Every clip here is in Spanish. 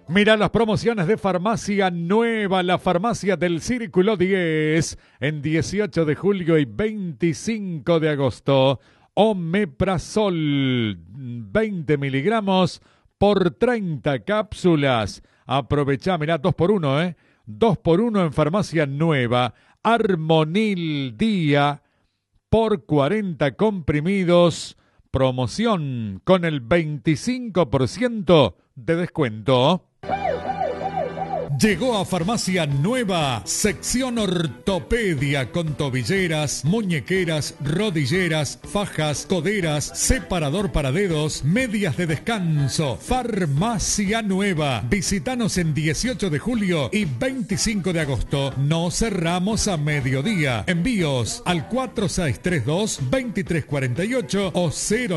Mira las promociones de Farmacia Nueva, la farmacia del Círculo 10, en 18 de julio y 25 de agosto. Omeprazol, 20 miligramos por 30 cápsulas. Aprovechá, mirá, 2x1, 2x1 en Farmacia Nueva. Armonil Día por 40 comprimidos. Promoción con el 25% de descuento. Llegó a Farmacia Nueva, sección ortopedia con tobilleras, muñequeras, rodilleras, fajas, coderas, separador para dedos, medias de descanso. Farmacia Nueva. Visítanos en 18 de julio y 25 de agosto. No cerramos a mediodía. Envíos al 4632-2348 o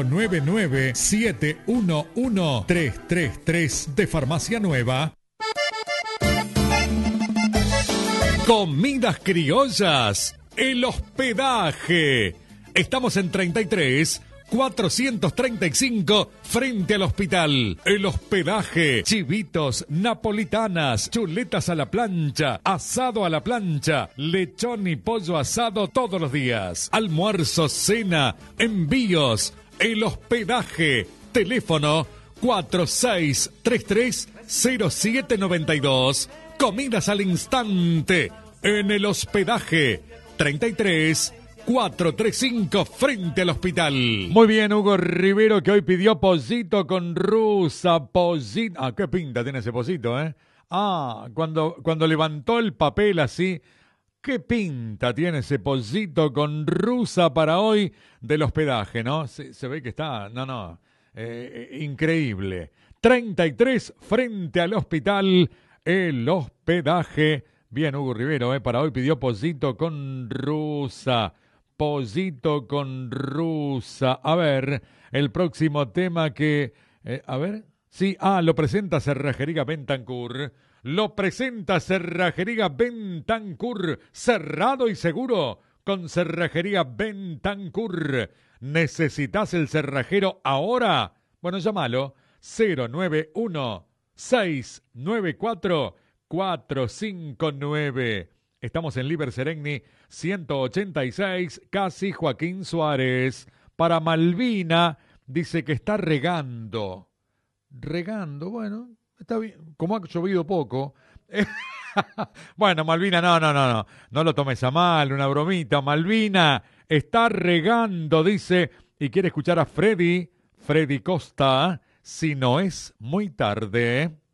099-711-333 de Farmacia Nueva. Comidas criollas, el hospedaje. Estamos en 33 435 frente al hospital. El hospedaje, chivitos, napolitanas, chuletas a la plancha, asado a la plancha, lechón y pollo asado todos los días. Almuerzo, cena, envíos. El hospedaje, teléfono 4633-0792. Comidas al instante en el hospedaje 33 435 frente al hospital. Muy bien, Hugo Rivero, que hoy pidió pollito con rusa, pollito. Ah, qué pinta tiene ese pollito, cuando levantó el papel así, qué pinta tiene ese pollito con rusa para hoy del hospedaje, ¿no? Se ve que está, increíble. 33 frente al hospital. El hospedaje. Bien, Hugo Rivero, para hoy pidió pollito con rusa. Pollito con rusa. A ver, el próximo tema que... Sí, lo presenta Cerrajería Bentancur. Lo presenta Cerrajería Bentancur. Cerrado y seguro con Cerrajería Bentancur. ¿Necesitas el cerrajero ahora? Bueno, llámalo. 091-694-459. Estamos en Liber Seregni 186, casi Joaquín Suárez. Para Malvina, dice que está regando. Regando, bueno, está bien. Como ha llovido poco. Bueno, Malvina, no lo tomes a mal, una bromita. Malvina está regando, dice, y quiere escuchar a Freddy Costa. Si no es muy tarde.